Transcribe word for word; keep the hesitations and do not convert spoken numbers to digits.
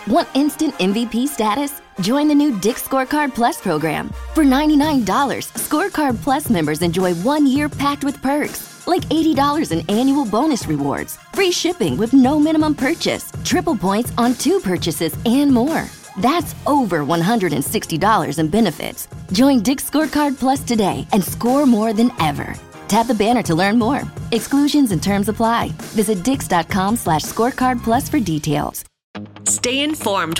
Want instant M V P status? Join the new Dick's Scorecard Plus program. For ninety-nine dollars, Scorecard Plus members enjoy one year packed with perks, like eighty dollars in annual bonus rewards, free shipping with no minimum purchase, triple points on two purchases, and more. That's over one hundred sixty dollars in benefits. Join Dick's Scorecard Plus today and score more than ever. Tap the banner to learn more. Exclusions and terms apply. Visit dix.com slash scorecard plus for details. Stay informed